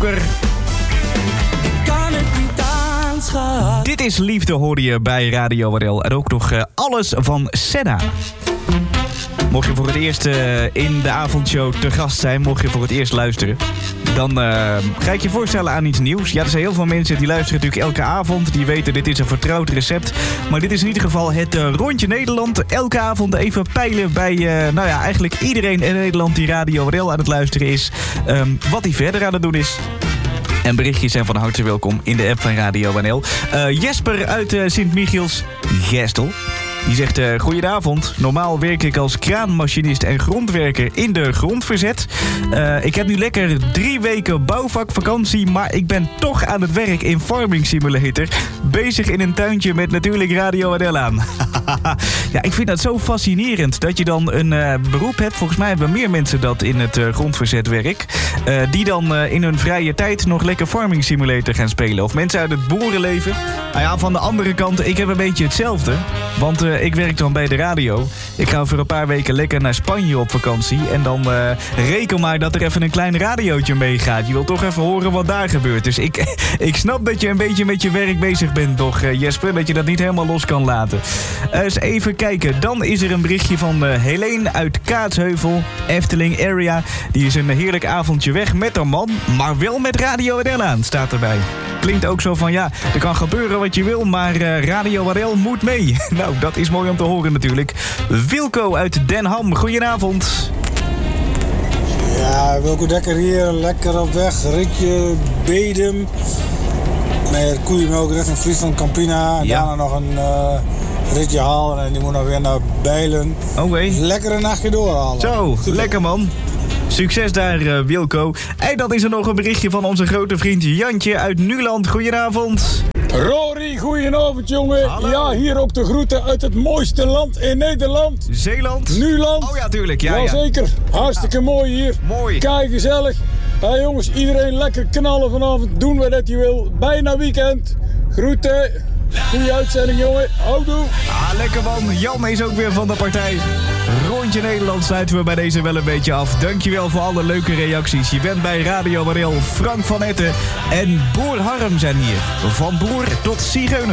Joker. Dit is Liefde, hoorde je bij Radio WRL. En ook nog alles van Senna. Mocht je voor het eerst in de avondshow te gast zijn, mocht je voor het eerst luisteren, dan ga ik je voorstellen aan iets nieuws. Ja, er zijn heel veel mensen die luisteren natuurlijk elke avond. Die weten, dit is een vertrouwd recept. Maar dit is in ieder geval het rondje Nederland. Elke avond even peilen bij eigenlijk iedereen in Nederland die Radio WRL aan het luisteren is. Wat hij verder aan het doen is. En berichtjes zijn van harte welkom in de app van Radio WRL. Jesper uit Sint-Michiels, Gestel. Die zegt, goedenavond. Normaal werk ik als kraanmachinist en grondwerker in de grondverzet. Ik heb nu lekker 3 weken bouwvakvakantie, maar ik ben toch aan het werk in Farming Simulator. Bezig in een tuintje met natuurlijk Radio WRL aan. Ja, ik vind dat zo fascinerend dat je dan een beroep hebt. Volgens mij hebben meer mensen dat in het grondverzetwerk. Die dan in hun vrije tijd nog lekker Farming Simulator gaan spelen. Of mensen uit het boerenleven. Nou ja, van de andere kant, ik heb een beetje hetzelfde. Want ik werk dan bij de radio. Ik ga voor een paar weken lekker naar Spanje op vakantie. En dan reken maar dat er even een klein radiootje meegaat. Je wilt toch even horen wat daar gebeurt. Dus ik snap dat je een beetje met je werk bezig bent, toch Jesper? Dat je dat niet helemaal los kan laten. Eens even kijken. Dan is er een berichtje van Helene uit Kaatsheuvel, Efteling area. Die is een heerlijk avondje weg met haar man. Maar wel met Radio WRL aan, staat erbij. Klinkt ook zo van, ja, er kan gebeuren wat je wil, maar Radio WRL moet mee. Nou, dat is mooi om te horen natuurlijk. Wilco uit Den Ham, goedenavond. Ja, Wilco Dekker hier, lekker op weg. Ritje Bedum. Met koeienmelk richting Friesland, Campina. En daarna nog een ritje halen en die moet nog weer naar Bijlen. Oké. Lekker een nachtje doorhalen. Zo, super. Lekker man. Succes daar, Wilco. En dan is er nog een berichtje van onze grote vriend Jantje uit Nuland. Goedenavond. Rory, goedenavond jongen. Hallo. Ja, hier ook de groeten uit het mooiste land in Nederland. Zeeland. Nuland. Oh ja, tuurlijk. Ja. Jazeker. Hartstikke mooi hier. Mooi. Kijk, gezellig. Ja, jongens, iedereen lekker knallen vanavond. Doen we dat je wil. Bijna weekend. Groeten. Goeie uitzending, jongen. Houdoe. Ah, lekker man. Jan is ook weer van de partij. Rondje Nederland sluiten we bij deze wel een beetje af. Dankjewel voor alle leuke reacties. Je bent bij Radio WRL. Frank van Etten en Boer Harm zijn hier. Van boer tot zigeuner.